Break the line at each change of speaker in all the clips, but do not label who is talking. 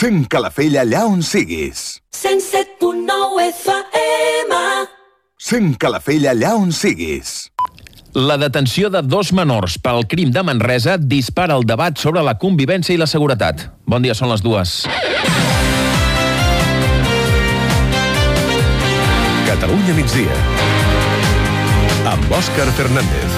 Sent Calafell allà on siguis.
107.9 FM.
Sent Calafell allà on siguis.
La detenció de 2 menors pel crim de Manresa dispara el debat sobre la convivència i la seguretat. Bon dia, són les 2.
Catalunya migdia. Amb Òscar Fernández.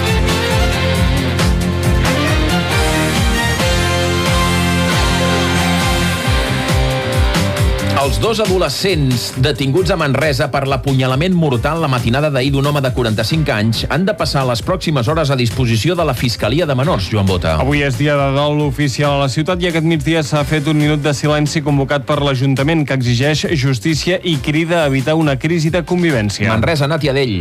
Els 2 adolescents detinguts a Manresa per l'apunyalament mortal la matinada d'ahir d'un home de 45 anys han de passar les pròximes hores a disposició de la Fiscalia de Menors, Joan Bota.
Avui és dia de dol oficial a la ciutat i aquest migdia s'ha fet un minut de silenci convocat per l'Ajuntament que exigeix justícia i crida a evitar una crisi de convivència.
Manresa, Nàtia Dell.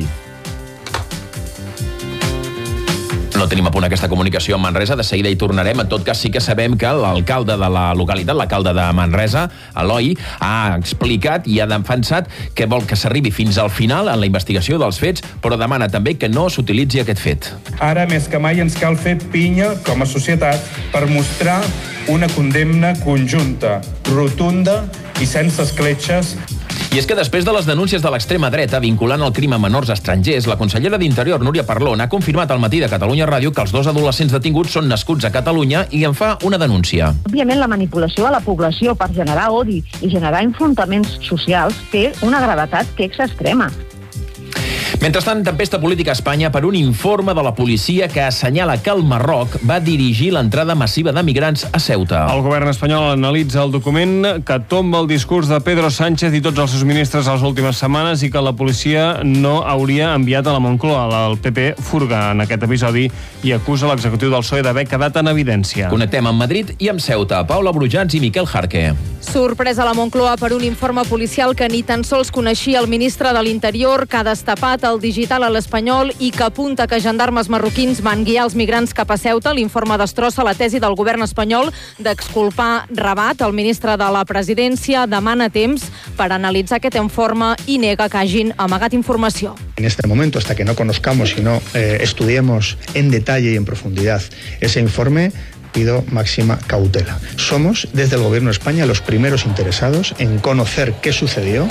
No tenim a punt aquesta comunicació amb Manresa, de seguida hi tornarem. En tot cas, sí que sabem que l'alcalde de la localitat, l'alcalde de Manresa, Eloi, ha explicat i ha defensat que vol que s'arribi fins al final en la investigació dels fets, però demana també que no s'utilitzi aquest fet.
Ara, més que mai, ens cal fer pinya com a societat per mostrar una condemna conjunta, rotunda i sense escletxes.
I és que després de les denúncies de l'extrema dreta vinculant el crim a menors estrangers, la consellera d'Interior, Núria Parlon, ha confirmat al matí de Catalunya Ràdio que els 2 adolescents detinguts són nascuts a Catalunya i en fa una denúncia.
Òbviament, la manipulació a la població per generar odi i generar enfrontaments socials té una gravetat que és extrema.
Mentrestant, tempesta política a Espanya per un informe de la policia que assenyala que el Marroc va dirigir l'entrada massiva de migrants a Ceuta.
El govern espanyol analitza el document que tomba el discurs de Pedro Sánchez i tots els seus ministres a les últimes setmanes i que la policia no hauria enviat a la Moncloa. El PP furga en aquest episodi i acusa l'executiu del PSOE d'haver quedat en evidència.
Connectem amb Madrid i amb Ceuta. Paula Brujans i Miquel Jarque.
Sorpresa a la Moncloa per un informe policial que ni tan sols coneixia el ministre de l'Interior, que ha destapat el digital a l'Espanyol i que apunta que gendarmes marroquins van guiar els migrants cap a Ceuta. L'informe destrossa la tesi del govern espanyol d'exculpar Rabat. El ministre de la Presidència demana temps per analitzar aquest informe i nega que hagin amagat informació.
En este momento, hasta que no conozcamos y no estudiemos en detalle y en profundidad ese informe, pido máxima cautela. Somos, desde el Gobierno de España, los primeros interesados en conocer qué sucedió.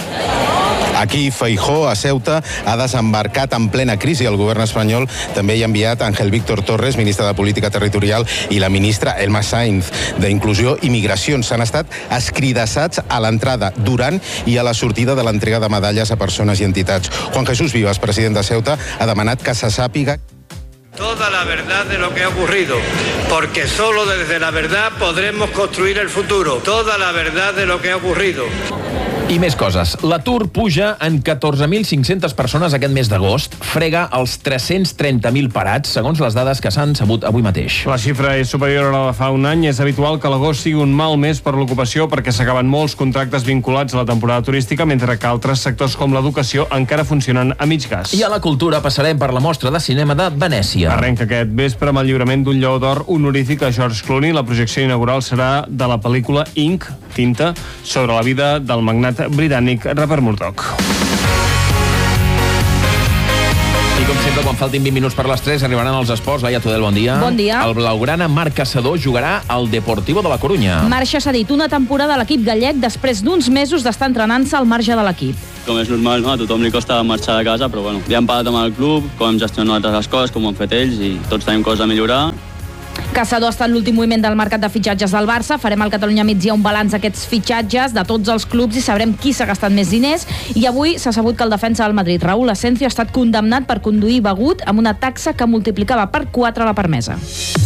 Aquí, Feijóo, a Ceuta, ha desembarcat en plena crisi. El govern espanyol també hi ha enviat Ángel Víctor Torres, ministre de Política Territorial, i la ministra Elma Sainz, d'Inclusió i Migracions. S'han estat escridassats a l'entrada, durant i a la sortida de l'entrega de medalles a persones i entitats. Juan Jesús Vivas, president de Ceuta, ha demanat que se sàpiga
toda la verdad de lo que ha ocurrido, porque solo desde la verdad podremos construir el futuro. Toda la verdad de lo que ha ocurrido.
I més coses. L'atur puja en 14.500 persones aquest mes d'agost, frega els 330.000 parats, segons les dades que s'han sabut avui mateix.
La xifra és superior a la de fa un any. És habitual que l'agost sigui un mal mes per l'ocupació perquè s'acaben molts contractes vinculats a la temporada turística, mentre que altres sectors com l'educació encara funcionen a mig gas.
I a la cultura passarem per la mostra de cinema de Venècia.
Arrenca aquest vespre amb el lliurament d'un Lleó d'Or honorífic a George Clooney. La projecció inaugural serà de la pel·lícula Ink, Tinta, sobre la vida del magnat britànic Rupert Murdoch.
I com sempre, quan faltin 20 minuts per les 3, arribaran els esports. Laia Tudel, bon dia.
Bon dia.
El blaugrana Marc Caçador jugarà al Deportivo de la Corunya.
Marxa s'ha dit una temporada a l'equip gallec després d'uns mesos d'estar entrenant-se al marge de l'equip.
Com és normal, no? A tothom li costa marxar de casa, però bueno, ja hem parlat amb el club, com hem gestionat les coses, com ho han fet ells, i tots tenim coses a millorar.
Caçador ha estat l'últim moviment del mercat de fitxatges del Barça. Farem al Catalunya migdia un balanç d'aquests fitxatges de tots els clubs i sabrem qui s'ha gastat més diners. I avui s'ha sabut que el defensa del Madrid, Raúl Asensio, ha estat condemnat per conduir begut amb una taxa que multiplicava per 4 la permesa.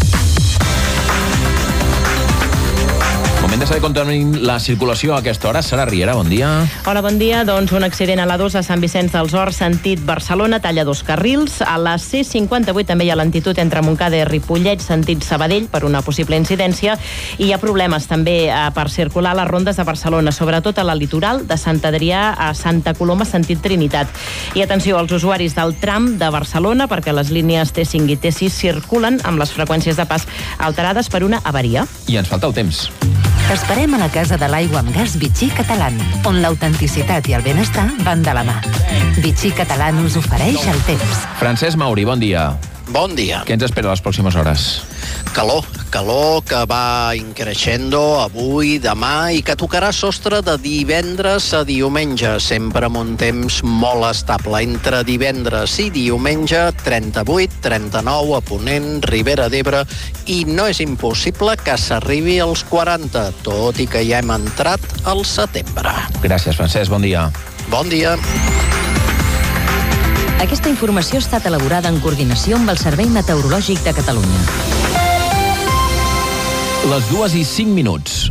Moment de saber com tenim la circulació a aquesta hora. Sara Riera, bon dia.
Hola, bon dia. Doncs un accident a l'A2 a Sant Vicenç dels Horts, sentit Barcelona, talla 2 carrils. A la C58 també hi ha lentitud entre Montcada i Ripollet, sentit Sabadell, per una possible incidència. I hi ha problemes també per circular a les rondes de Barcelona, sobretot a la litoral, de Sant Adrià a Santa Coloma, sentit Trinitat. I atenció als usuaris del tram de Barcelona, perquè les línies T5 i T6 circulen amb les freqüències de pas alterades per una avaria.
I ens falta el temps.
T'esperem a la Casa de l'Aigua amb Gas Vichy Catalán, on l'autenticitat i el benestar van de la mà. Vichy Catalán us ofereix el temps.
Francesc Mauri, bon dia.
Bon dia.
Què ens espera les pròximes hores?
Calor, calor que va increixendo avui, demà i que tocarà sostre de divendres a diumenge, sempre amb un temps molt estable. Entre divendres i diumenge, 38, 39 a Ponent, Ribera d'Ebre, i no és impossible que s'arribi als 40, tot i que ja hem entrat al setembre.
Gràcies, Francesc. Bon dia.
Bon dia.
Aquesta informació ha estat elaborada en coordinació amb el Servei Meteorològic de Catalunya.
Les 2:05.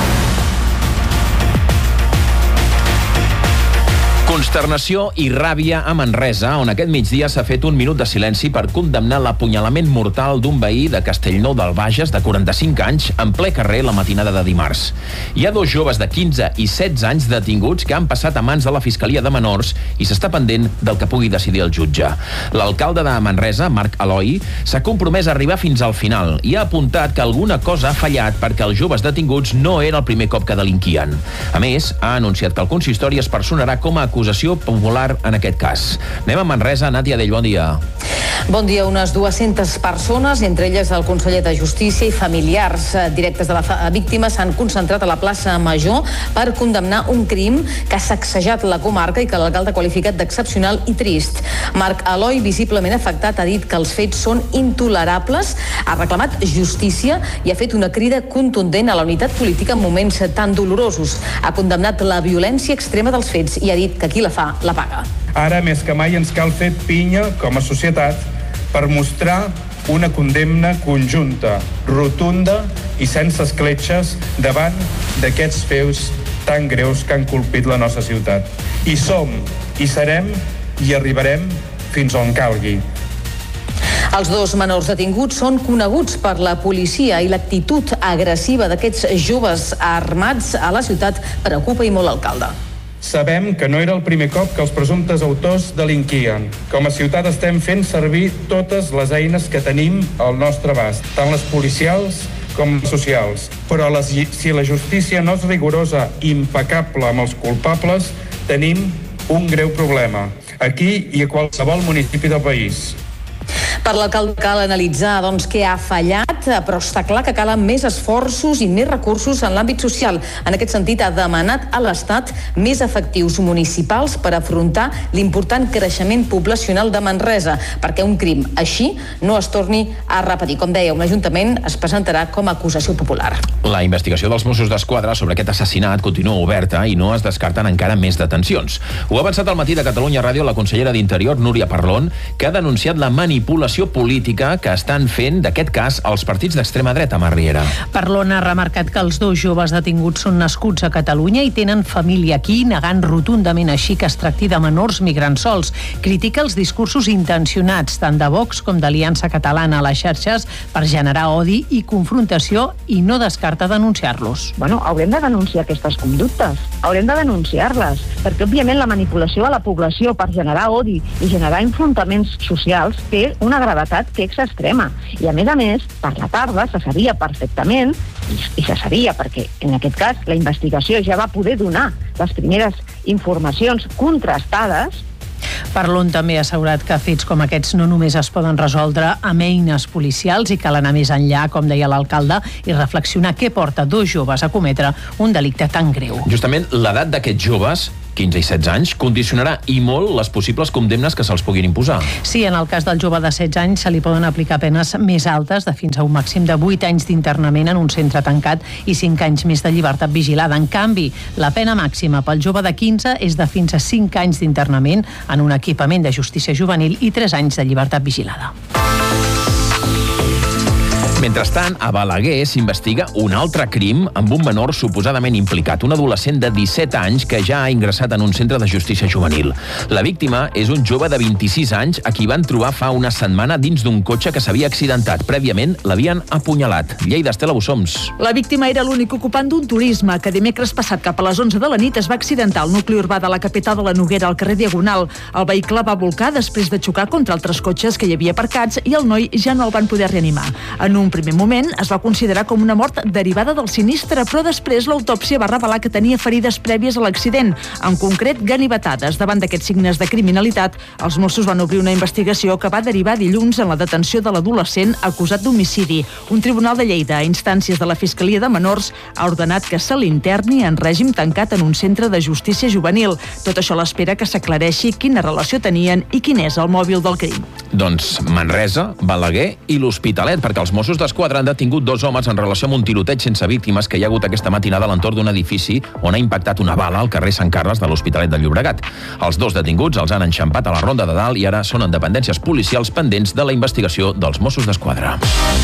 Consternació i ràbia a Manresa, on aquest migdia s'ha fet un minut de silenci per condemnar l'apunyalament mortal d'un veí de Castellnou del Bages de 45 anys en ple carrer la matinada de dimarts. Hi ha 2 joves de 15 i 16 anys detinguts que han passat a mans de la Fiscalia de Menors i s'està pendent del que pugui decidir el jutge. L'alcalde de Manresa, Marc Aloi, s'ha compromès a arribar fins al final i ha apuntat que alguna cosa ha fallat perquè els joves detinguts no era el primer cop que delinquien. A més, ha anunciat que el consistori es personarà com a acusació popular en aquest cas. Anem a Manresa. Nàtia Dell, bon dia.
Bon dia. Unes 200 persones, entre elles el conseller de Justícia i familiars directes de la víctima, s'han concentrat a la plaça Major per condemnar un crim que ha sacsejat la comarca i que l'alcalde ha qualificat d'excepcional i trist. Marc Aloi, visiblement afectat, ha dit que els fets són intolerables, ha reclamat justícia i ha fet una crida contundent a la unitat política en moments tan dolorosos. Ha condemnat la violència extrema dels fets i ha dit que qui la fa, la paga.
Ara més que mai ens cal fer pinya com a societat per mostrar una condemna conjunta, rotunda i sense escletxes davant d'aquests fets tan greus que han colpit la nostra ciutat. I som, i serem, i arribarem fins on calgui.
Els 2 menors detinguts són coneguts per la policia i l'actitud agressiva d'aquests joves armats a la ciutat preocupa i molt l'alcalde.
Sabem que no era el primer cop que els presumptes autors delinquien. Com a ciutat estem fent servir totes les eines que tenim al nostre abast, tant les policials com les socials. Però si la justícia no és rigorosa i impecable amb els culpables, tenim un greu problema, aquí i a qualsevol municipi del país.
Per l'alcalde cal analitzar què ha fallat, però està clar que calen més esforços i més recursos en l'àmbit social. En aquest sentit, ha demanat a l'Estat més efectius municipals per afrontar l'important creixement poblacional de Manresa, perquè un crim així no es torni a repetir. Com deia, un ajuntament es presentarà com a acusació popular.
La investigació dels Mossos d'Esquadra sobre aquest assassinat continua oberta i no es descarten encara més detencions. Ho ha avançat al Matí de Catalunya Ràdio la consellera d'Interior, Núria Parlon, que ha denunciat la manipulació política que estan fent d'aquest cas els partits d'extrema dreta, Mar Riera.
Parlon ha remarcat que els 2 joves detinguts són nascuts a Catalunya i tenen família aquí, negant rotundament així que es tracti de menors migrants sols. Critica els discursos intencionats tant de Vox com d'Aliança Catalana a les xarxes per generar odi i confrontació i no descarta denunciar-los.
Haurem de denunciar aquestes conductes, haurem de denunciar-les, perquè òbviament la manipulació a la població per generar odi i generar enfrontaments socials té una gravetat que és extrema. I a més, per la tarda se sabia perfectament, i se sabia perquè en aquest cas la investigació ja va poder donar les primeres informacions contrastades.
Parlon també ha assegurat que fets com aquests no només es poden resoldre amb eines policials i cal anar més enllà, com deia l'alcalde, i reflexionar què porta 2 joves a cometre un delicte tan greu.
Justament l'edat d'aquests joves, 15 i 16 anys, condicionarà i molt les possibles condemnes que se'ls puguin imposar.
Sí, en el cas del jove de 16 anys se li poden aplicar penes més altes, de fins a un màxim de 8 anys d'internament en un centre tancat i 5 anys més de llibertat vigilada. En canvi, la pena màxima pel jove de 15 és de fins a 5 anys d'internament en un equipament de justícia juvenil i 3 anys de llibertat vigilada.
Mentrestant, a Balaguer s'investiga un altre crim amb un menor suposadament implicat, un adolescent de 17 anys que ja ha ingressat en un centre de justícia juvenil. La víctima és un jove de 26 anys a qui van trobar fa una setmana dins d'un cotxe que s'havia accidentat. Prèviament l'havien apunyalat. Lleida, Estela Bussoms.
La víctima era l'únic ocupant d'un turisme que dimecres passat cap a les 11 de la nit es va accidentar al nucli urbà de la capital de la Noguera, al carrer Diagonal. El vehicle va volcar després de xocar contra altres cotxes que hi havia aparcats i el noi ja no el van poder reanimar. En un primer moment es va considerar com una mort derivada del sinistre, però després l'autòpsia va revelar que tenia ferides prèvies a l'accident, en concret ganivetades. Davant d'aquests signes de criminalitat, els Mossos van obrir una investigació que va derivar dilluns en la detenció de l'adolescent acusat d'homicidi. Un tribunal de Lleida, a instàncies de la Fiscalia de Menors, ha ordenat que se l'interni en règim tancat en un centre de justícia juvenil. Tot això a l'espera que s'aclareixi quina relació tenien i quin és el mòbil del crim.
Doncs Manresa, Balaguer i l'Hospitalet, perquè els Mossos d'Esquadra han detingut 2 homes en relació amb un tiroteig sense víctimes que hi ha hagut aquesta matinada a l'entorn d'un edifici on ha impactat una bala al carrer Sant Carles de l'Hospitalet de Llobregat. Els 2 detinguts els han enxampat a la Ronda de Dalt i ara són en dependències policials pendents de la investigació dels Mossos d'Esquadra.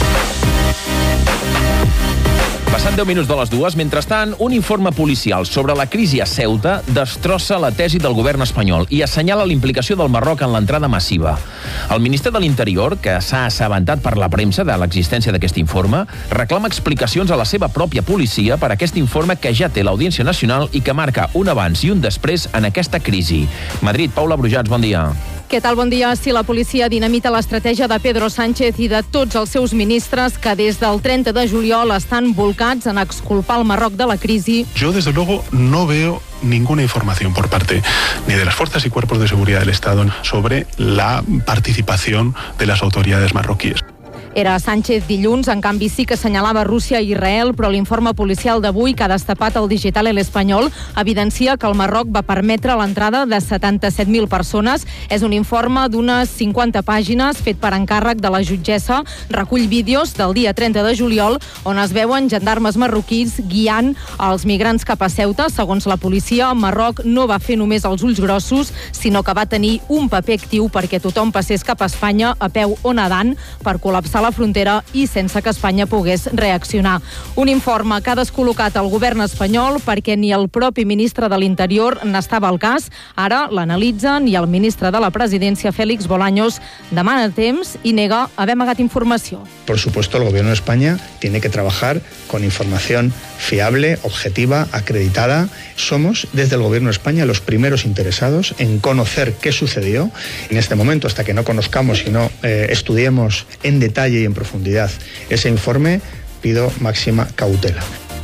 Passant 10 minuts de les 2, mentrestant, un informe policial sobre la crisi a Ceuta destrossa la tesi del govern espanyol i assenyala l'implicació del Marroc en l'entrada massiva. El ministre de l'Interior, que s'ha assabentat per la premsa de l'existència d'aquest informe, reclama explicacions a la seva pròpia policia per aquest informe que ja té l'Audiència Nacional i que marca un abans i un després en aquesta crisi. Madrid, Paula Brujats, bon dia.
Què tal? Bon dia. Si la policia dinamita l'estratègia de Pedro Sánchez i de tots els seus ministres que des del 30 de juliol estan volcats en exculpar el Marroc de la crisi...
Yo, desde luego, no veo ninguna información por parte ni de las fuerzas y cuerpos de seguridad del Estado sobre la participación de las autoridades marroquíes.
Era Sánchez dilluns, en canvi sí que assenyalava Rússia i Israel, però l'informe policial d'avui que ha destapat el Digital El Espanyol evidencia que el Marroc va permetre l'entrada de 77.000 persones. És un informe d'unes 50 pàgines fet per encàrrec de la jutgessa. Recull vídeos del dia 30 de juliol on es veuen gendarmes marroquins guiant els migrants cap a Ceuta. Segons la policia, Marroc no va fer només els ulls grossos, sinó que va tenir un paper actiu perquè tothom passés cap a Espanya a peu o nedant per col·lapsar la frontera i sense que Espanya pogués reaccionar. Un informe que ha descol·locat el govern espanyol perquè ni el propi ministre de l'Interior n'estava al cas. Ara l'analitzen i el ministre de la Presidència, Félix Bolaños, demana temps i nega haver amagat informació.
Por supuesto, el gobierno de España tiene que trabajar con información fiable, objetiva, acreditada. Somos, desde el gobierno de España, los primeros interesados en conocer qué sucedió. En este momento, hasta que no conozcamos y no estudiemos en detalle y en profundidad ese informe, pido máxima cautela.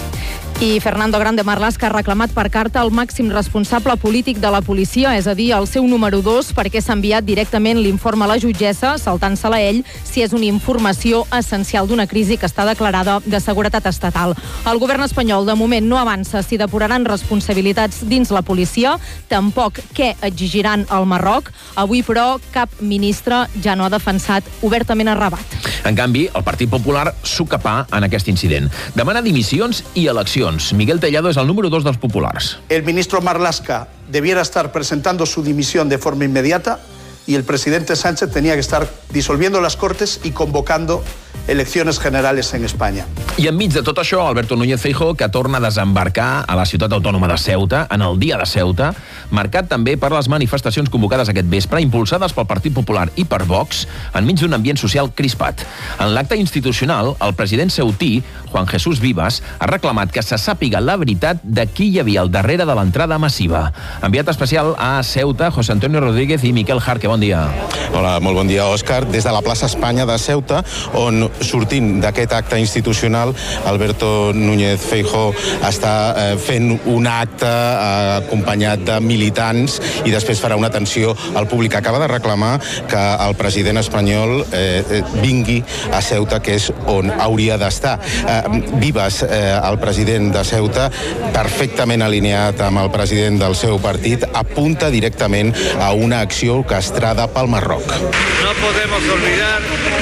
I Fernando Grande Marlaska ha reclamat per carta el màxim responsable polític de la policia, és a dir, el seu número 2, perquè s'ha enviat directament l'informe a la jutgessa, saltant-se-la ell, si és una informació essencial d'una crisi que està declarada de seguretat estatal. El govern espanyol, de moment, no avança si depuraran responsabilitats dins la policia, tampoc què exigiran al Marroc. Avui, però, cap ministre ja no ha defensat obertament a Rabat.
En canvi, el Partit Popular s'ho capà en aquest incident. Demana dimissions i eleccions. Miguel Tellado és el número 2 dels populars.
El ministro Marlaska debiera estar presentando su dimisión de forma inmediata y el presidente Sánchez tenía que estar disolviendo las Cortes y convocando elecciones generales en España.
I enmig de tot això, Alberto Núñez Feijóo, que torna a desembarcar a la ciutat autònoma de Ceuta, en el dia de Ceuta, marcat també per les manifestacions convocades aquest vespre, impulsades pel Partit Popular i per Vox, enmig d'un ambient social crispat. En l'acte institucional, el president ceutí, Juan Jesús Vivas, ha reclamat que se sàpiga la veritat de qui hi havia al darrere de l'entrada massiva. Enviat especial a Ceuta, José Antonio Rodríguez i Miquel Jarque. Bon dia.
Hola, molt bon dia, Òscar. Des de la plaça Espanya de Ceuta, on sortint d'aquest acte institucional, Alberto Núñez Feijóo està fent un acte acompanyat de militants i després farà una atenció al públic. Acaba de reclamar que el president espanyol vingui a Ceuta, que és on hauria d'estar. Vivas, el president de Ceuta, perfectament alineat amb el president del seu partit, apunta directament a una acció orquestrada pel Marroc.
No podemos olvidar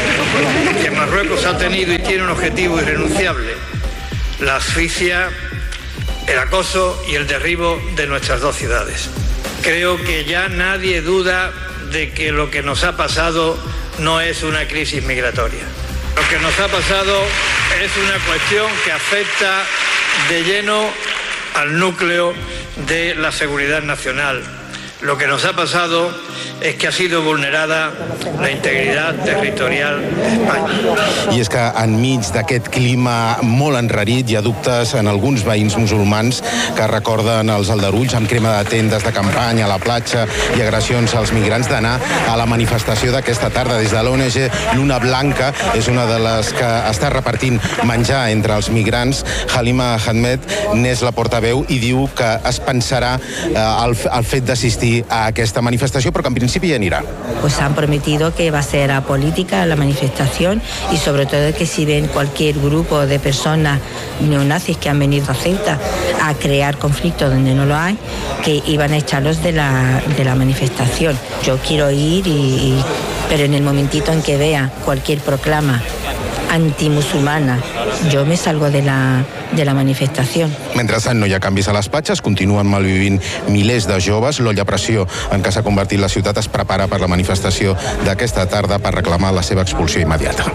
que Marruecos ha tenido y tiene un objetivo irrenunciable: la asfixia, el acoso y el derribo de nuestras dos ciudades. Creo que ya nadie duda de que lo que nos ha pasado no es una crisis migratoria. Lo que nos ha pasado es una cuestión que afecta de lleno al núcleo de la seguridad nacional. Lo que nos ha pasado es que ha sido vulnerada la integridad territorial de España.
I és que enmig d'aquest clima molt enrarit hi ha dubtes en alguns veïns musulmans que recorden els aldarulls amb crema de tendes de campanya a la platja i agressions als migrants d'anar a la manifestació d'aquesta tarda. Des de l'ONG Luna Blanca és una de les que està repartint menjar entre els migrants. Halima Ahmed n'és la portaveu i diu que es pensarà el fet d'assistir a aquesta manifestació, però que en principi ja anirà.
Pues han prometido que va a ser apolítica la manifestación y sobre todo que si ven cualquier grupo de personas neonazis que han venido a Ceuta a crear conflicto donde no lo hay, que iban a echarlos de la manifestación. Yo quiero ir, pero en el momentito en que vea cualquier proclama antimusulmana, yo me salgo de la manifestació.
Mentrestant, no hi ha canvis a les platges, continuen malvivint milers de joves. L'olla a pressió en què s'ha convertit la ciutat es prepara per la manifestació d'aquesta tarda per reclamar la seva expulsió immediata.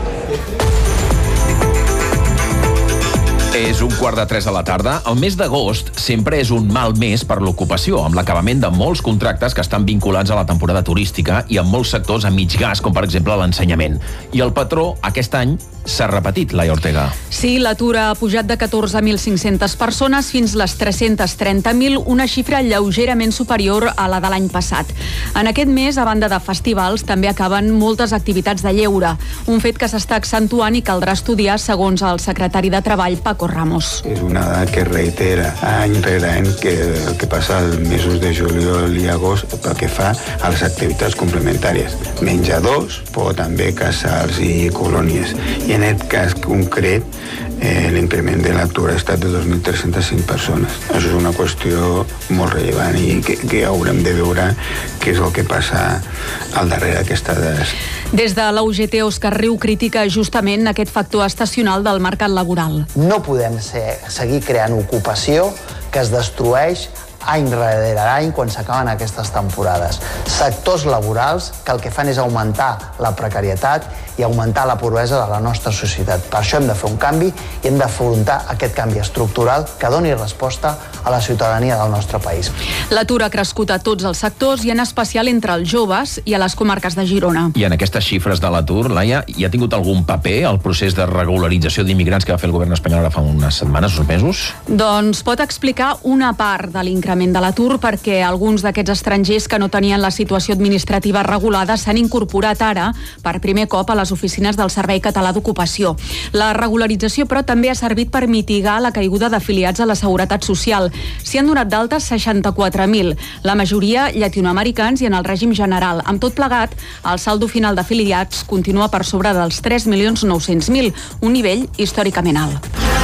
És 2:45 de la tarda. El mes d'agost sempre és un mal mes per l'ocupació, amb l'acabament de molts contractes que estan vinculats a la temporada turística i en molts sectors a mig gas, com per exemple l'ensenyament. I el patró, aquest any, s'ha repetit, Laia Ortega.
Sí, l'atur ha pujat de 14.500 persones fins les 330.000, una xifra lleugerament superior a la de l'any passat. En aquest mes, a banda de festivals, també acaben moltes activitats de lleure, un fet que s'està accentuant i caldrà estudiar segons el secretari de Treball, Paco Ramos.
És una dada que reitera any rere any el que passa els mesos de juliol i agost pel que fa a les activitats complementàries. Menjadors, però també casals i colònies. I en aquest cas concret, l'increment de l'atur ha estat de 2.305 persones. Això és una qüestió molt rellevant i que haurem de veure què és el que passa al darrere d'aquestes dades.
Des de la UGT, Òscar Riu critica justament aquest factor estacional del mercat laboral.
No podem seguir creant ocupació que es destrueix any rere any quan s'acaben aquestes temporades. Sectors laborals que el que fan és augmentar la precarietat i augmentar la pobresa de la nostra societat. Per això hem de fer un canvi i hem d'afrontar aquest canvi estructural que doni resposta a la ciutadania del nostre país.
L'atur ha crescut a tots els sectors i en especial entre els joves i a les comarques de Girona.
I en aquestes xifres de l'atur, Laia, hi ha tingut algun paper el procés de regularització d'immigrants que va fer el govern espanyol ara fa unes setmanes, uns mesos?
Doncs pot explicar una part de l'increment de l'atur perquè alguns d'aquests estrangers que no tenien la situació administrativa regulada s'han incorporat ara per primer cop a les oficines del Servei Català d'Ocupació. La regularització, però, també ha servit per mitigar la caiguda d'afiliats a la Seguretat Social. S'hi han donat d'altes 64.000, la majoria llatinoamericans i en el règim general. Amb tot plegat, el saldo final d'afiliats continua per sobre dels 3.900.000, un nivell històricament alt.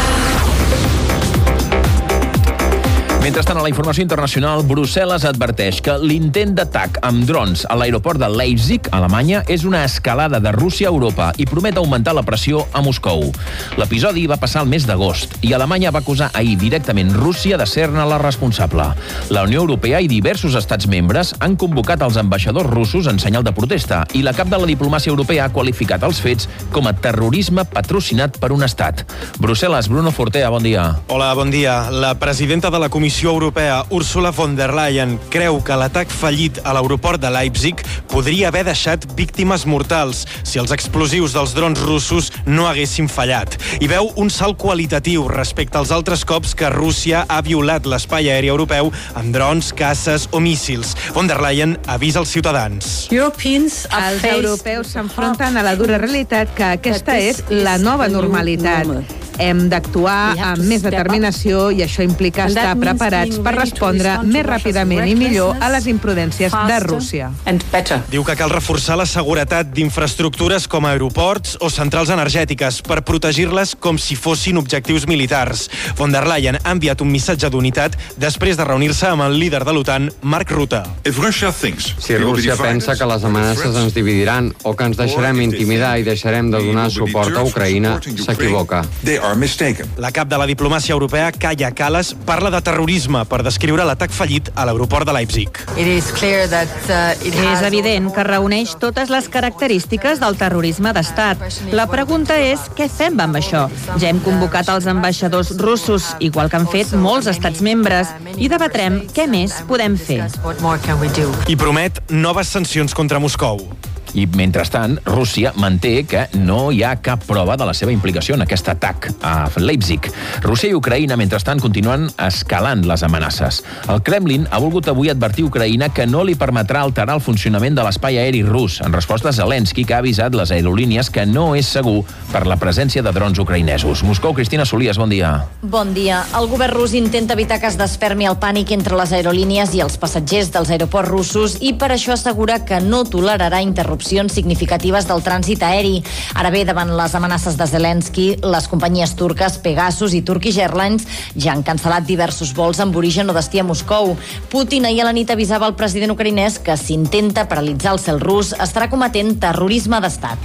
Mentrestant, a la informació internacional, Brussel·les adverteix que l'intent d'atac amb drons a l'aeroport de Leipzig, Alemanya, és una escalada de Rússia a Europa i promet augmentar la pressió a Moscou. L'episodi va passar el mes d'agost i Alemanya va acusar ahir directament Rússia de ser-ne la responsable. La Unió Europea i diversos estats membres han convocat els ambaixadors russos en senyal de protesta i la cap de la diplomàcia europea ha qualificat els fets com a terrorisme patrocinat per un estat. Brussel·les, Bruno Fortea, bon dia.
Hola, bon dia. La presidenta de la Comissió Europea, Ursula von der Leyen, creu que l'atac fallit a l'aeroport de Leipzig podria haver deixat víctimes mortals si els explosius dels drons russos no haguessin fallat. I veu un salt qualitatiu respecte als altres cops que Rússia ha violat l'espai aeri europeu amb drons, caces o míssils. Von der Leyen avisa als ciutadans.
Els europeus s'enfronten a la dura realitat que aquesta és la nova normalitat. Hem d'actuar amb més determinació i això implica estar preparats per respondre més ràpidament i millor a les imprudències de Rússia.
Diu que cal reforçar la seguretat d'infraestructures com aeroports o centrals energètiques per protegir-les com si fossin objectius militars. Von der Leyen ha enviat un missatge d'unitat després de reunir-se amb el líder de l'OTAN, Mark Rutte.
Si Rússia pensa que les amenaces ens dividiran o que ens deixarem intimidar i deixarem de donar suport a Ucraïna, s'equivoca.
La cap de la diplomàcia europea, Kaja Kallas, parla de terrorisme per descriure l'atac fallit a l'aeroport de Leipzig.
És evident que reuneix totes les característiques del terrorisme d'estat. La pregunta és, què fem amb això? Ja hem convocat els ambaixadors russos, igual que han fet molts estats membres, i debatrem què més podem fer.
I promet noves sancions contra Moscou.
I, mentrestant, Rússia manté que no hi ha cap prova de la seva implicació en aquest atac a Leipzig. Rússia i Ucraïna, mentrestant, continuen escalant les amenaces. El Kremlin ha volgut avui advertir a Ucraïna que no li permetrà alterar el funcionament de l'espai aeri rus, en resposta a Zelensky, que ha avisat les aerolínies que no és segur per la presència de drons ucraïnesos. Moscou, Cristina Solies, bon dia.
Bon dia. El govern rus intenta evitar que es desfermi el pànic entre les aerolínies i els passatgers dels aeroports russos i per això assegura que no tolerarà interrupcions significatives del trànsit aeri. Ara bé, davant les amenaces de Zelensky, les companyies turques Pegasus i Turkish Airlines ja han cancel·lat diversos vols amb origen o destí a Moscou. Putin ahir a la nit avisava al president ucraïnès que si intenta paralitzar el cel rus estarà cometent terrorisme d'estat.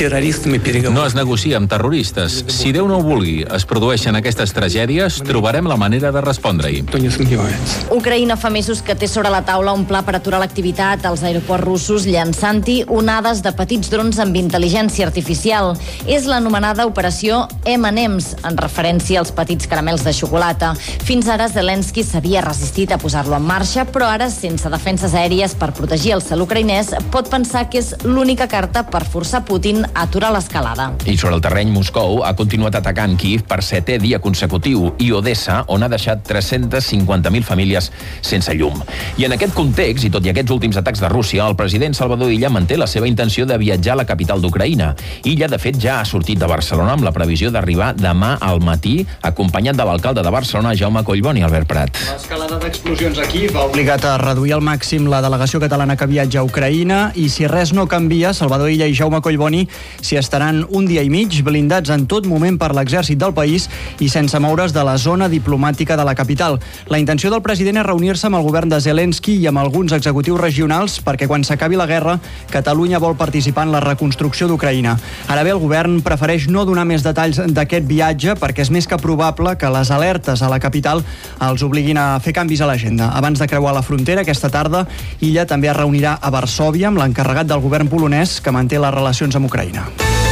No es negocia amb terroristes. Si Déu no ho vulgui, es produeixen aquestes tragèdies, trobarem la manera de respondre-hi.
Ucraïna fa mesos que té sobre la taula un pla per aturar l'activitat als aeroports russos llançant-hi onades de petits drons amb intel·ligència artificial. És l'anomenada operació M&M's, en referència als petits caramels de xocolata. Fins ara Zelensky s'havia resistit a posar-lo en marxa, però ara, sense defenses aèries per protegir el cel ucraïnès, pot pensar que és l'única carta per forçar Putin a aturar l'escalada.
I sobre el terreny, Moscou ha continuat atacant Kíev per 7è dia consecutiu i Odessa, on ha deixat 350.000 famílies sense llum. I en aquest context, i tot i aquests últims atacs de Rússia, el president Salvador Illa manté la seva intenció de viatjar a la capital d'Ucraïna. Illa, de fet, ja ha sortit de Barcelona amb la previsió d'arribar demà al matí, acompanyat de l'alcalde de Barcelona, Jaume Collboni. Albert Prat.
L'escalada d'explosions aquí va obligat a reduir al màxim la delegació catalana que viatja a Ucraïna i si res no canvia, Salvador Illa i Jaume Collboni s'hi estaran un dia i mig blindats en tot moment per l'exèrcit del país i sense moure's de la zona diplomàtica de la capital. La intenció del president és reunir-se amb el govern de Zelensky i amb alguns executius regionals perquè quan s'acabi la guerra, Catalunya vol participar en la reconstrucció d'Ucraïna. Ara bé, el govern prefereix no donar més detalls d'aquest viatge perquè és més que probable que les alertes a la capital els obliguin a fer canvis a l'agenda. Abans de creuar la frontera, aquesta tarda, Illa també es reunirà a Varsòvia amb l'encarregat del govern polonès que manté les relacions amb Ucraïna.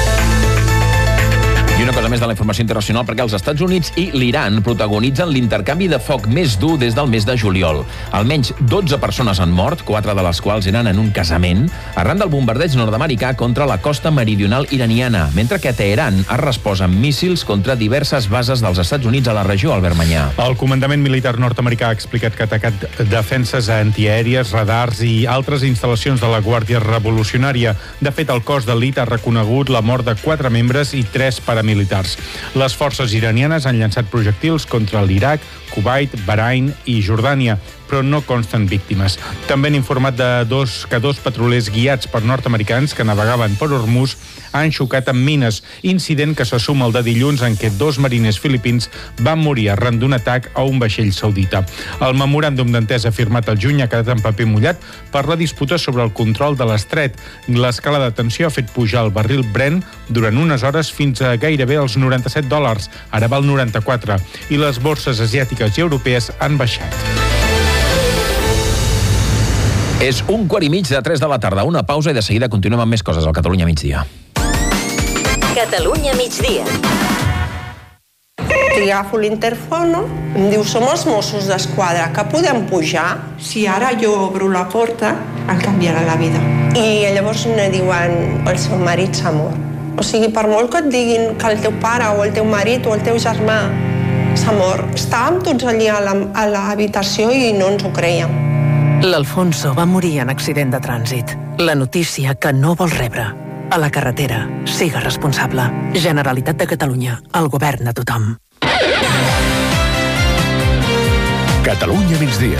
I una cosa més de la informació internacional, perquè els Estats Units i l'Iran protagonitzen l'intercanvi de foc més dur des del mes de juliol. Almenys 12 persones han mort, 4 de les quals eren en un casament, arran del bombardeig nord-americà contra la costa meridional iraniana, mentre que Teheran ha respost amb míssils contra diverses bases dels Estats Units a la regió, Albert Mañà.
El comandament militar nord-americà ha explicat que ha atacat defenses antiaèries, radars i altres instal·lacions de la Guàrdia Revolucionària. De fet, el cos d'elit ha reconegut la mort de 4 membres i 3 paramilitars. Les forces iranianes han llançat projectils contra l'Iraq, Kuwait, Bahrain i Jordània, però no consten víctimes. També han informat que dos petrolers guiats per nord-americans que navegaven per Hormuz han xocat amb mines, incident que se suma al de dilluns en què 2 mariners filipins van morir arran d'un atac a un vaixell saudita. El memoràndum d'entesa firmat al juny ha quedat en paper mullat per la disputa sobre el control de l'estret. L'escala de tensió ha fet pujar el barril Brent durant unes hores fins a gairebé els $97, ara val 94, i les borses asiàtiques i europees han baixat.
És 1:15 de la tarda, una pausa i de seguida continuem amb més coses al Catalunya migdia.
Catalunya migdia.
Agafo l'interfono, em diu, som els Mossos d'Esquadra, que podem pujar? Si ara jo obro la porta, em canviarà la vida. I llavors me diuen, el seu marit s'ha mort. O sigui, per molt que et diguin que el teu pare o el teu marit o el teu germà s'ha mort, estàvem tots allí a l'habitació i no ens ho creiem.
L'Alfonso va morir en accident de trànsit. La notícia que no vol rebre. A la carretera, siga responsable. Generalitat de Catalunya, el govern de tothom.
Catalunya migdia.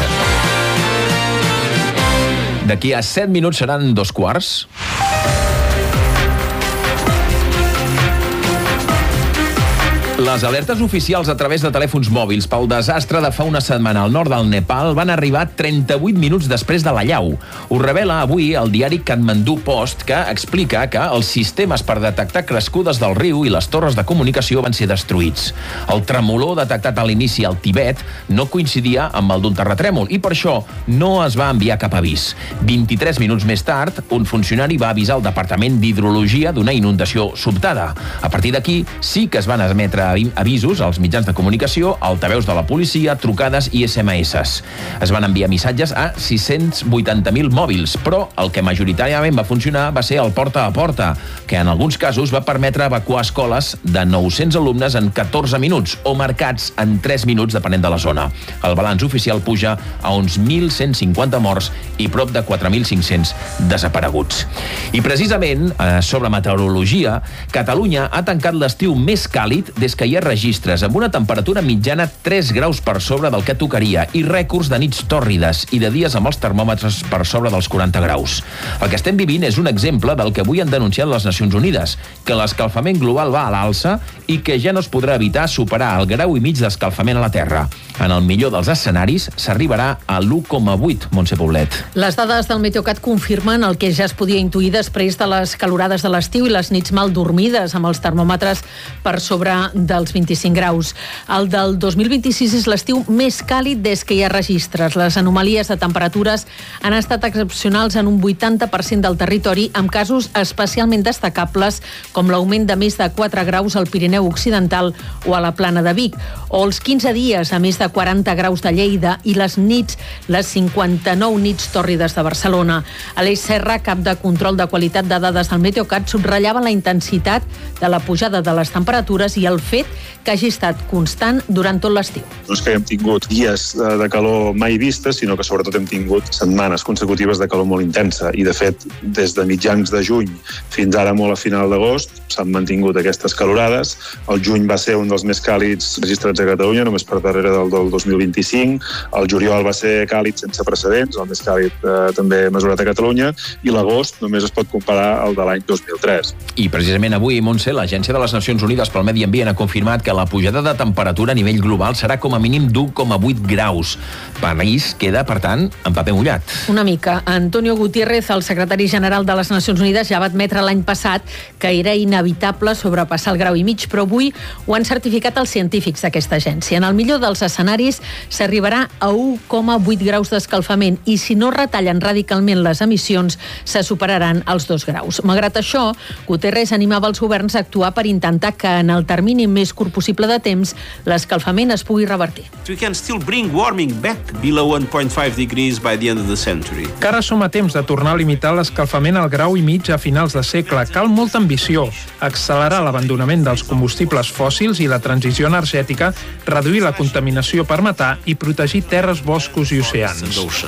D'aquí a 7 minuts seran 2:15. Les alertes oficials a través de telèfons mòbils pel desastre de fa una setmana al nord del Nepal van arribar 38 minuts després de l'allau. Ho revela avui el diari Kathmandu Post, que explica que els sistemes per detectar crescudes del riu i les torres de comunicació van ser destruïts. El tremolor detectat a l'inici al Tibet no coincidia amb el d'un terratrèmol i per això no es va enviar cap avís. 23 minuts més tard, un funcionari va avisar el Departament d'Hidrologia d'una inundació sobtada. A partir d'aquí sí que es van emetre avisos als mitjans de comunicació, altaveus de la policia, trucades i SMS. Es van enviar missatges a 680.000 mòbils, però el que majoritàriament va funcionar va ser el porta a porta, que en alguns casos va permetre evacuar escoles de 900 alumnes en 14 minuts o mercats en 3 minuts, depenent de la zona. El balanç oficial puja a uns 1.150 morts i prop de 4.500 desapareguts. I precisament, sobre meteorologia, Catalunya ha tancat l'estiu més càlid des que hi ha registres, amb una temperatura mitjana 3 graus per sobre del que tocaria i rècords de nits tòrrides i de dies amb els termòmetres per sobre dels 40 graus. El que estem vivint és un exemple del que avui han denunciat les Nacions Unides, que l'escalfament global va a l'alça i que ja no es podrà evitar superar el grau i mig d'escalfament a la Terra. En el millor dels escenaris, s'arribarà a l'1,8, Montse Poblet.
Les dades del Meteocat confirmen el que ja es podia intuir després de les calorades de l'estiu i les nits mal dormides, amb els termòmetres per sobre dels 25 graus. El del 2026 és l'estiu més càlid des que hi ha registres. Les anomalies de temperatures han estat excepcionals en un 80% del territori, amb casos especialment destacables com l'augment de més de 4 graus al Pirineu Occidental o a la Plana de Vic, o els 15 dies a més de 40 graus de Lleida i les 59 nits tòrrides de Barcelona. Aleix Serra, cap de control de qualitat de dades del Meteocat, subratllava la intensitat de la pujada de les temperatures i el fet que hagi estat constant durant tot l'estiu.
No és que hem tingut dies de calor mai vistes, sinó que sobretot hem tingut setmanes consecutives de calor molt intensa i, de fet, des de mitjans de juny fins ara molt a final d'agost s'han mantingut aquestes calorades. El juny va ser un dels més càlids registrats a Catalunya, només per darrere del 2025. El juliol va ser càlid sense precedents, el més càlid també mesurat a Catalunya, i l'agost només es pot comparar al de l'any 2003.
I precisament avui, Montse, l'Agència de les Nacions Unides pel Medi Ambient ha confirmat que la pujada de temperatura a nivell global serà com a mínim d'1,8 graus. París queda, per tant, en paper mullat.
Una mica. Antonio Gutiérrez, el secretari general de les Nacions Unides, ja va admetre l'any passat que era inevitable sobrepassar el grau i mig, però avui ho han certificat els científics d'aquesta agència. En el millor dels escenaris s'arribarà a 1,8 graus d'escalfament i si no retallen radicalment les emissions se superaran els 2 graus. Malgrat això, Guterres animava els governs a actuar per intentar que en el termini més curt possible de temps l'escalfament es pugui revertir.
We can still bring warming back below 1.5 degrees by the end of the century.
Que ara som a temps de tornar a limitar l'escalfament al grau i mig a finals de segle. Cal molta ambició, accelerar l'abandonament dels combustibles fòssils i la transició energètica, reduir la contaminació per metà i protegir terres, boscos i oceans.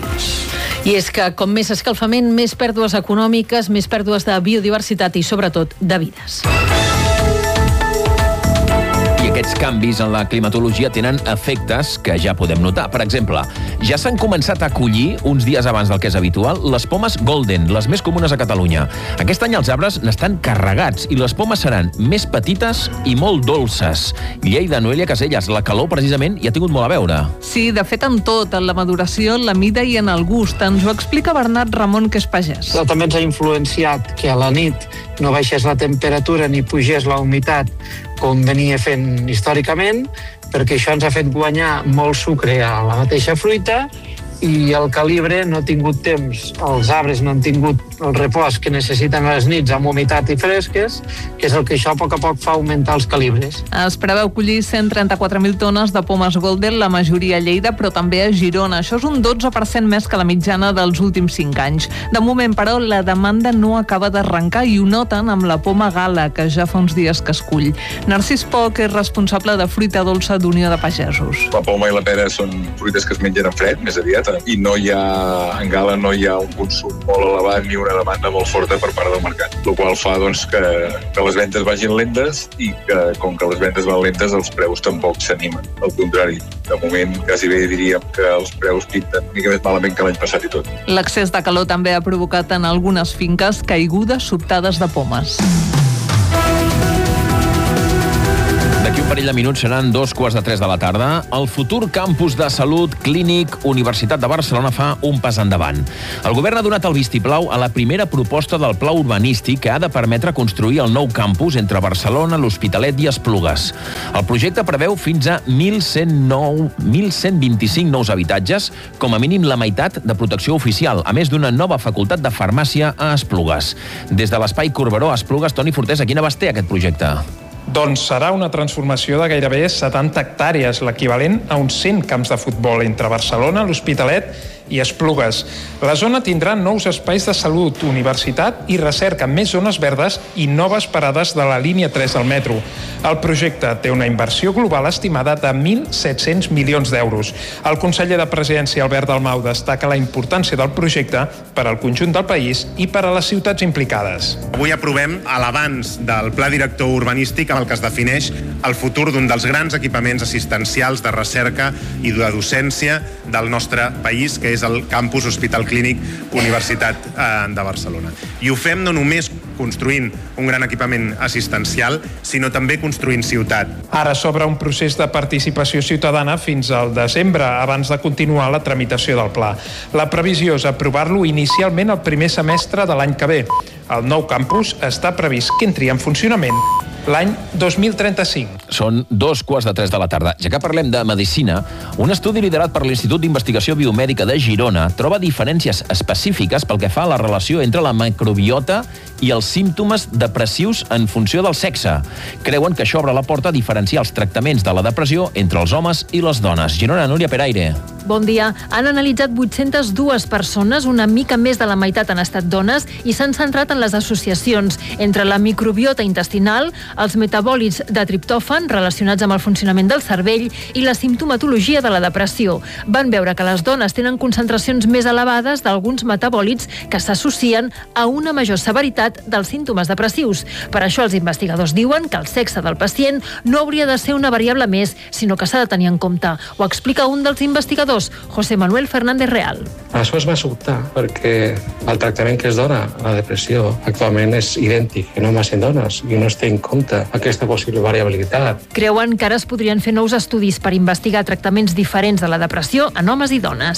I és que com més escalfament, més pèrdues econòmiques, més pèrdues de biodiversitat i sobretot de vides.
I aquests canvis en la climatologia tenen efectes que ja podem notar. Per exemple, ja s'han començat a collir, uns dies abans del que és habitual, les pomes golden, les més comunes a Catalunya. Aquest any els arbres n'estan carregats i les pomes seran més petites i molt dolces. Lleida, Noelia Casellas, la calor precisament hi ha tingut molt a veure.
Sí, de fet en tot, en la maduració, en la mida i en el gust. Ens ho explica Bernat Ramon, que és pagès.
Però també ens ha influenciat que a la nit no baixés la temperatura ni pugés la humitat com venia fent històricament, perquè això ens ha fet guanyar molt sucre a la mateixa fruita i el calibre no ha tingut temps, els arbres no han tingut el repòs que necessiten a les nits amb humitat i fresques, que és el que això a poc fa augmentar els calibres.
Es preveu collir 134.000 tones de pomes golden, la majoria a Lleida, però també a Girona. Això és un 12% més que la mitjana dels últims 5 anys. De moment, però, la demanda no acaba d'arrencar i ho noten amb la poma gala, que ja fa uns dies que es cull. Narcís Poc és responsable de fruita dolça d'Unió de Pagesos.
La poma i la pera són fruites que es mengen en fred, més aviat, i no hi ha, en gala no hi ha un consum molt elevat ni una demanda molt forta per part del mercat, el qual fa doncs, que les vendes vagin lentes i que, com que les vendes van lentes, els preus tampoc s'animen. Al contrari, de moment quasi bé diríem que els preus pinten una mica més malament que l'any passat i tot.
L'excés de calor també ha provocat en algunes finques caigudes sobtades de pomes.
D'aquí un parell de minuts seran 2:15 de la tarda. El futur campus de salut clínic Universitat de Barcelona fa un pas endavant. El govern ha donat el vistiplau a la primera proposta del pla urbanístic que ha de permetre construir el nou campus entre Barcelona, l'Hospitalet i Esplugues. El projecte preveu fins a 1.125 nous habitatges, com a mínim la meitat de protecció oficial, a més d'una nova facultat de farmàcia a Esplugues. Des de l'Espai Corberó a Esplugues, Toni Fortés, a quin abast té aquest projecte?
Doncs serà una transformació de gairebé 70 hectàrees, l'equivalent a uns 100 camps de futbol entre Barcelona, l'Hospitalet i Esplugues. La zona tindrà nous espais de salut, universitat i recerca, més zones verdes i noves parades de la línia 3 del metro. El projecte té una inversió global estimada de 1.700 milions d'euros. El conseller de Presidència, Albert Dalmau, destaca la importància del projecte per al conjunt del país i per a les ciutats implicades.
Avui aprovem l'avanç del Pla Director Urbanístic amb el que es defineix el futur d'un dels grans equipaments assistencials de recerca i de docència del nostre país, que és el campus Hospital Clínic Universitat de Barcelona. I ho fem no només construint un gran equipament assistencial, sinó també construint ciutat.
Ara s'obre un procés de participació ciutadana fins al desembre, abans de continuar la tramitació del pla. La previsió és aprovar-lo inicialment el primer semestre de l'any que ve. El nou campus està previst que entri en funcionament l'any 2035.
Són 2:15 de la tarda. Ja que parlem de medicina, un estudi liderat per l'Institut d'Investigació Biomèdica de Girona troba diferències específiques pel que fa a la relació entre la microbiota i els símptomes depressius en funció del sexe. Creuen que això obre la porta a diferenciar els tractaments de la depressió entre els homes i les dones. Girona, Núria Peraire.
Bon dia. Han analitzat 802 persones, una mica més de la meitat han estat dones, i s'han centrat en les associacions entre la microbiota intestinal, els metabòlits de triptòfan relacionats amb el funcionament del cervell i la simptomatologia de la depressió. Van veure que les dones tenen concentracions més elevades d'alguns metabòlits que s'associen a una major severitat dels símptomes depressius. Per això els investigadors diuen que el sexe del pacient no hauria de ser una variable més, sinó que s'ha de tenir en compte. Ho explica un dels investigadors, José Manuel Fernández Real.
Això es va sobtar perquè el tractament que es dona a la depressió actualment és idèntic en homes i en dones i no es té en compte aquesta possible variabilitat.
Creuen que ara es podrien fer nous estudis per investigar tractaments diferents de la depressió en homes i dones.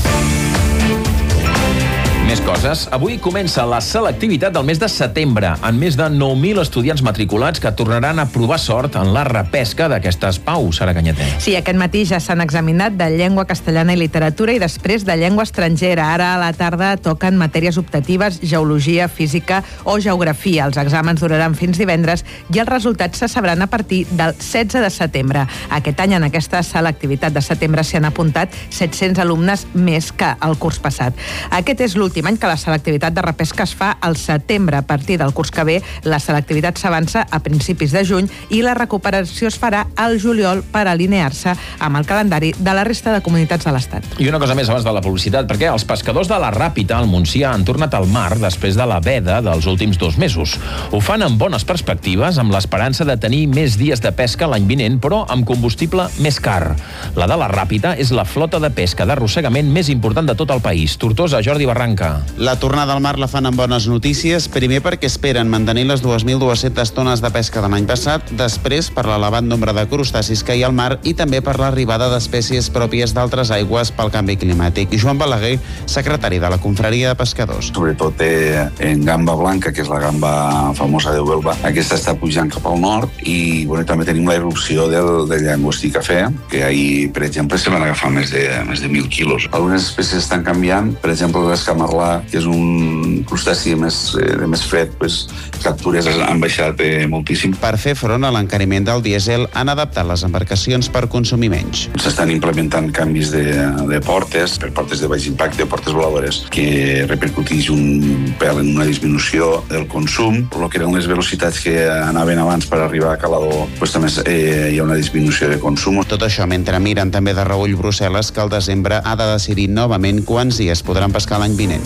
Més coses. Avui comença la selectivitat del mes de setembre, amb més de 9.000 estudiants matriculats que tornaran a provar sort en la repesca d'aquestes PAU, Sara Canyater.
Sí, aquest matí ja s'han examinat de llengua castellana i literatura i després de llengua estrangera. Ara a la tarda toquen matèries optatives, geologia, física o geografia. Els exàmens duraran fins divendres i els resultats se sabran a partir del 16 de setembre. Aquest any en aquesta selectivitat de setembre s'hi han apuntat 700 alumnes més que el curs passat. Aquest és l'últim any que la selectivitat de repesca es fa al setembre. A partir del curs que ve, la selectivitat s'avança a principis de juny i la recuperació es farà al juliol per alinear-se amb el calendari de la resta de comunitats de l'Estat.
I una cosa més abans de la publicitat, perquè els pescadors de la Ràpita, al Montsià, han tornat al mar després de la veda dels últims 2 mesos. Ho fan amb bones perspectives, amb l'esperança de tenir més dies de pesca l'any vinent, però amb combustible més car. La de la Ràpita és la flota de pesca d'arrossegament més important de tot el país. Tortosa, Jordi Barranca.
La tornada al mar la fan amb bones notícies, primer perquè esperen mantenir les 2.200 tones de pesca de l'any passat, després per l'elevat nombre de crustacis que hi ha al mar i també per l'arribada d'espècies pròpies d'altres aigües pel canvi climàtic. Joan Balaguer, secretari de la Confraria de Pescadors.
Sobretot en gamba blanca, que és la gamba famosa de Huelva, aquesta està pujant cap al nord i també tenim la erupció del llangostí cafè, que ahir, per exemple, se van agafar més de 1.000 quilos. Algunes espècies estan canviant, per exemple, l'escamarlà, que és un crustaci de més fred, captures han baixat moltíssim.
Per fer front a l'encariment del dièsel, han adaptat les embarcacions per consumir menys.
S'estan implementant canvis de portes, per portes de baix impacte, portes voladores, que repercuteix un pèl en una disminució del consum. El que eren les velocitats que anaven abans per arribar a Calador, també hi ha una disminució de consum.
Tot això mentre miren també de reull Brussel·les, que al desembre ha de decidir novament quants dies podran pescar l'any vinent.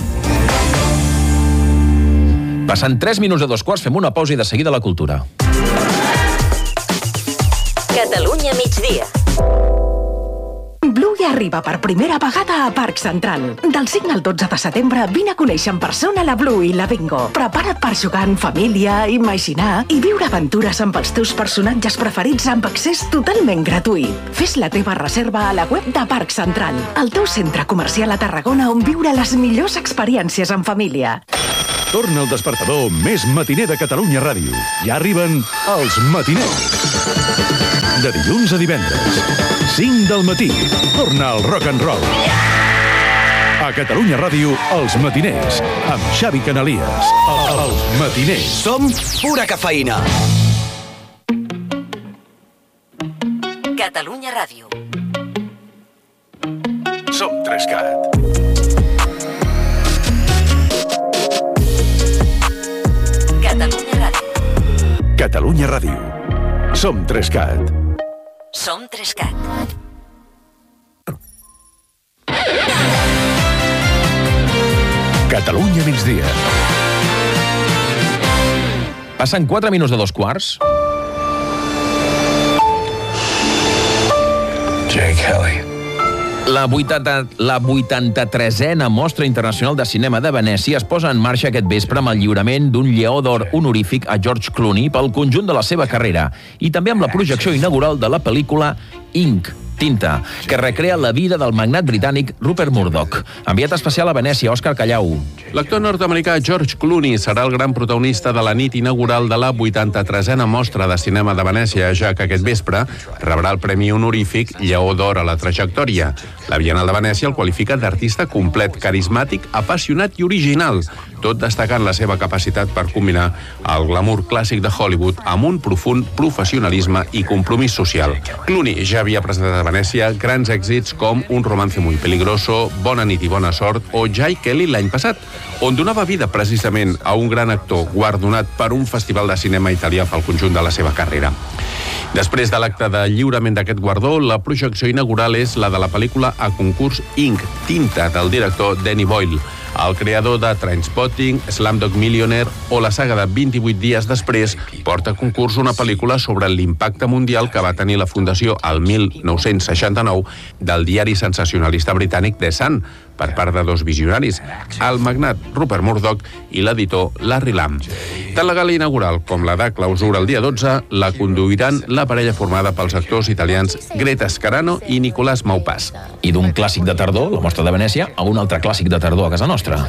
Passant 3 minuts de 2:15, fem una pausa i de seguida la cultura.
Catalunya migdia.
Blue
Maia arriba per primera vegada a Parc Central. Del 5 al 12 de setembre vine a conèixer en persona la Blue i la Bingo. Prepara't per jugar en família, imaginar i viure aventures amb els teus personatges preferits amb accés totalment gratuït. Fes la teva reserva a la web de Parc Central, el teu centre comercial a Tarragona on viure les millors experiències en família.
Torna el despertador més matiner de Catalunya Ràdio. Ja arriben els matiners. De dilluns a divendres, 5 del matí, torna el rock and roll. A Catalunya Ràdio, els matiners, amb Xavi Canalies. Els matiners.
Som pura cafeïna.
Catalunya Ràdio.
Som 3CAT.
Catalunya Ràdio.
Catalunya Ràdio. Som 3CAT.
Som 3CAT.
Catalunya migdia.
Passen 4 minuts de 2:15.
Jake Kelly.
La 83a Mostra Internacional de Cinema de Venècia es posa en marxa aquest vespre amb el lliurament d'un Lleó d'Or honorífic a George Clooney pel conjunt de la seva carrera i també amb la projecció inaugural de la pel·lícula Ink, Tinta, que recrea la vida del magnat britànic Rupert Murdoch. Enviat especial a Venècia, Òscar Callau.
L'actor nord-americà George Clooney serà el gran protagonista de la nit inaugural de la 83a Mostra de Cinema de Venècia, ja que aquest vespre rebrà el premi honorífic Lleó d'Or a la trajectòria. La Bienal de Venècia el qualifica d'artista complet, carismàtic, apassionat i original, tot destacant la seva capacitat per combinar el glamour clàssic de Hollywood amb un profund professionalisme i compromís social. Clooney ja havia presentat a Venècia grans èxits com Un romance muy peligroso, Bona nit i bona sort o Jake Kelly l'any passat, on donava vida precisament a un gran actor guardonat per un festival de cinema italià pel conjunt de la seva carrera. Després de l'acte de lliurament d'aquest guardó, la projecció inaugural és la de la pel·lícula a concurs Ink, Tinta, del director Danny Boyle, el creador de Trainspotting, Slumdog Millionaire o la saga de 28 dies després, porta a concurs una pel·lícula sobre l'impacte mundial que va tenir la fundació al 1969 del diari sensacionalista britànic The Sun, per part de dos visionaris, el magnat Rupert Murdoch i l'editor Larry Lamb. Tant la gala inaugural com la de clausura el dia 12 la conduiran la parella formada pels actors italians Greta Scarano i Nicolás Maupas.
I d'un clàssic de tardor, la Mostra de Venècia, a un altre clàssic de tardor a casa nostra.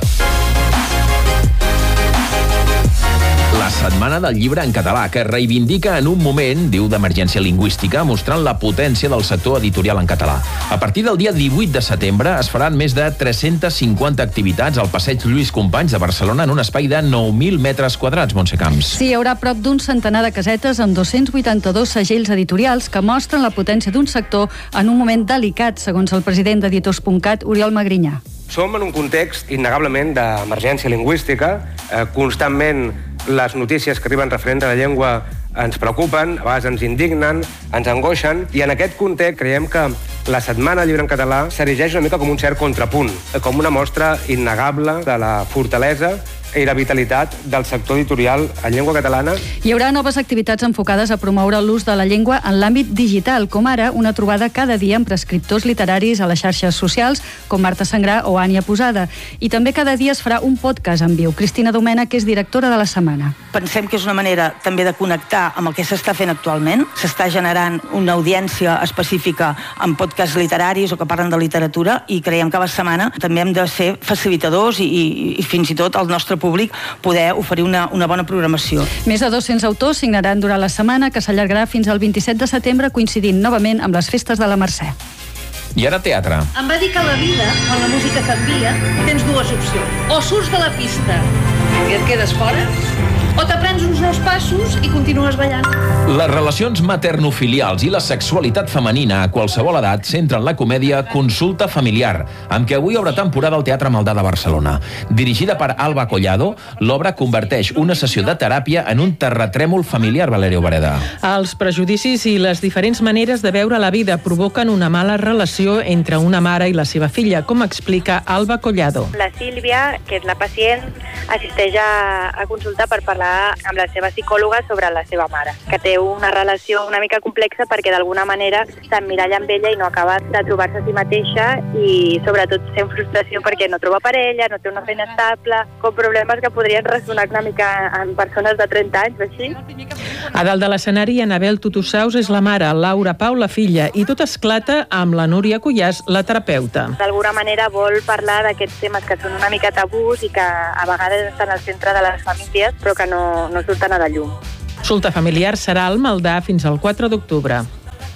La Setmana del Llibre en Català, que reivindica en un moment, diu, d'emergència lingüística, mostrant la potència del sector editorial en català. A partir del dia 18 de setembre es faran més de 350 activitats al passeig Lluís Companys de Barcelona en un espai de 9.000 metres quadrats, Montse Camps.
Sí, hi haurà prop d'un centenar de casetes amb 282 segells editorials que mostren la potència d'un sector en un moment delicat, segons el president d'Editors.cat, Oriol Magrinyà.
Som en un context innegablement d'emergència lingüística. Constantment les notícies que arriben referents a la llengua ens preocupen, a vegades ens indignen, ens angoixen, i en aquest context creiem que la Setmana del Llibre en Català s'erigeix una mica com un cert contrapunt, com una mostra innegable de la fortalesa i la vitalitat del sector editorial en llengua catalana.
Hi haurà noves activitats enfocades a promoure l'ús de la llengua en l'àmbit digital, com ara una trobada cada dia amb prescriptors literaris a les xarxes socials, com Marta Sangrà o Ània Posada. I també cada dia es farà un podcast en viu. Cristina Domènech, que és directora de la setmana.
Pensem que és una manera també de connectar amb el que s'està fent actualment. S'està generant una audiència específica amb podcasts literaris o que parlen de literatura, i creiem que a la setmana també hem de ser facilitadors i fins i tot el nostre públic poder oferir una bona programació.
Més de 200 autors signaran durant la setmana, que s'allargarà fins al 27 de setembre, coincidint novament amb les festes de la Mercè.
I ara teatre.
Em va dir que a la vida, quan la música canvia, tens dues opcions. O surts de la pista i et quedes fora, o t'aprens uns nous passos i continues ballant.
Les relacions maternofilials i la sexualitat femenina a qualsevol edat centren la comèdia Consulta familiar, amb què avui obre temporada al Teatre Maldà de Barcelona. Dirigida per Alba Collado, l'obra converteix una sessió de teràpia en un terratrèmol familiar, Valeria Obereda.
Els prejudicis i les diferents maneres de veure la vida provoquen una mala relació entre una mare i la seva filla, com explica Alba Collado.
La Sílvia, que és la pacient, assisteix a consulta per parlar amb la seva psicòloga sobre la seva mare, que té
té una relació una mica complexa perquè d'alguna manera s'emmiralla amb ella i no acaba de trobar-se a si mateixa i sobretot sent frustració perquè no troba parella, no té una feina estable, com problemes que podrien ressonar una mica en persones de 30 anys o així.
A dalt de l'escenari, Anabel Tutusaus és la mare, Laura Pau la filla, i tot esclata amb la Núria Cuyàs, la terapeuta.
D'alguna manera vol parlar d'aquests temes que són una mica tabús i que a vegades estan al centre de les famílies però que no surten a la llum.
Consulta familiar serà al Maldà fins al 4 d'octubre.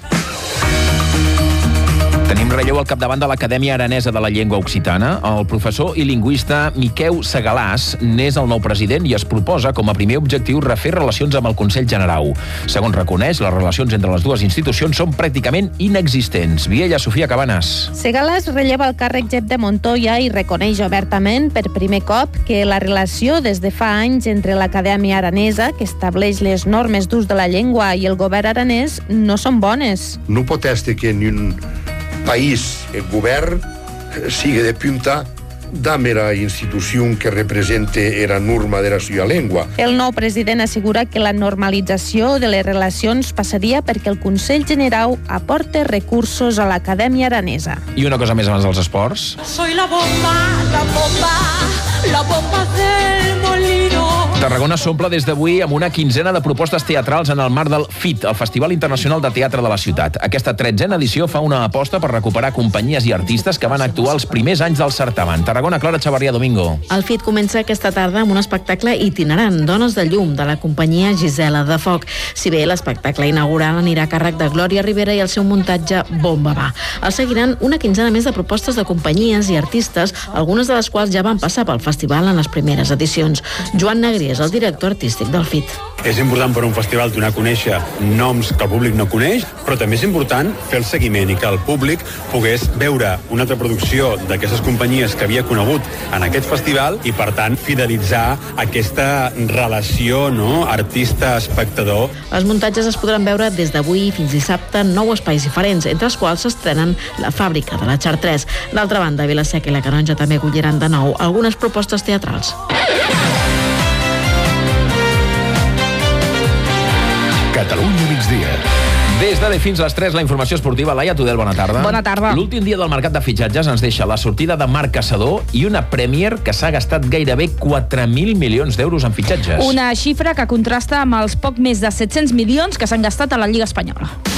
Tenim relleu al capdavant de l'Acadèmia Aranesa de la Llengua Occitana. El professor i lingüista Miqueu Segalàs n'és el nou president i es proposa com a primer objectiu refer relacions amb el Consell Generau. Segons reconeix, les relacions entre les dues institucions són pràcticament inexistents. Viella Sofia Cabanes.
Segalàs relleva el càrrec Jep de Montoya i reconeix obertament per primer cop que la relació des de fa anys entre l'Acadèmia Aranesa, que estableix les normes d'ús de la llengua, i el govern aranès no són bones.
No pot ser que en un país, el govern, sigue de punta damb era institució que representa la norma de la seva llengua.
El nou president assegura que la normalització de les relacions passaria perquè el Consell Generau aporta recursos a l'Acadèmia Aranesa.
I una cosa més abans dels esports.
Soy la bomba, la bomba, la bomba del molino.
Tarragona s'omple des d'avui amb una quinzena de propostes teatrals en el marc del FIT, el Festival Internacional de Teatre de la ciutat. Aquesta 13a edició fa una aposta per recuperar companyies i artistes que van actuar els primers anys del certamen. Tarragona, Clara Chavarria Domingo.
El FIT comença aquesta tarda amb un espectacle itinerant, Dones de Llum, de la companyia Gisela de Foc. Si bé l'espectacle inaugural anirà a càrrec de Glòria Rivera i el seu muntatge Bomba Va. El seguiran una quinzena més de propostes de companyies i artistes, algunes de les quals ja van passar pel festival en les primeres edicions. Joan Negri és el director artístic del FIT.
És important per un festival donar a conèixer noms que el públic no coneix, però també és important fer el seguiment i que el públic pogués veure una altra producció d'aquestes companyies que havia conegut en aquest festival i, per tant, fidelitzar aquesta relació, no?, artista-espectador.
Els muntatges es podran veure des d'avui fins dissabte en 9 espais diferents, entre els quals s'estrenen la Fàbrica de la Chartres. D'altra banda, Vila-seca i la Canonja també acolliran de nou algunes propostes teatrals.
Catalunya migdia.
Des de fins a les 3, la informació esportiva. Laia Tudel, bona tarda.
Bona tarda.
L'últim dia del mercat de fitxatges ens deixa la sortida de Marc Caçador i una Premier que s'ha gastat gairebé 4.000 milions d'euros en fitxatges.
Una xifra que contrasta amb els poc més de 700 milions que s'han gastat a la Lliga Espanyola.